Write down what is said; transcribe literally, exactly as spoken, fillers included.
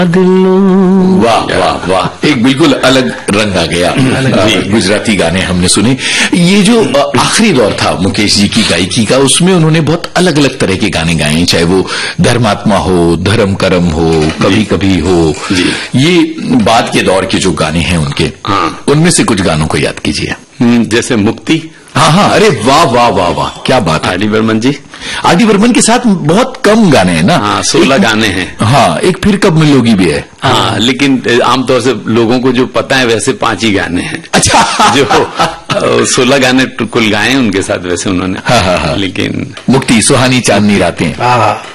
वाह वाह वाह, एक बिल्कुल अलग रंग आ गया। गुजराती गाने हमने सुने। ये जो आखिरी दौर था मुकेश जी की गायकी का, उसमें उन्होंने बहुत अलग अलग तरह के गाने गाए, चाहे वो धर्मात्मा हो, धर्म करम हो, कभी कभी हो। ये बाद के दौर के जो गाने हैं उनके, हाँ, उनमें से कुछ गानों को याद कीजिए। जैसे मुक्ति। हाँ हाँ, अरे वाह वाह वाह वाह, क्या बात है। आर डी बर्मन जी, आर डी बर्मन के साथ बहुत कम गाने हैं ना। हाँ, सोलह गाने हैं। हाँ, एक फिर कब मिलोगी भी है। हाँ, लेकिन आमतौर से लोगों को जो पता है वैसे पांच ही गाने हैं। अच्छा। जो सोलह गाने कुल गाए उनके साथ वैसे उन्होंने। हाँ हाँ हाँ। लेकिन मुक्ति, सुहानी चांदनी रातें।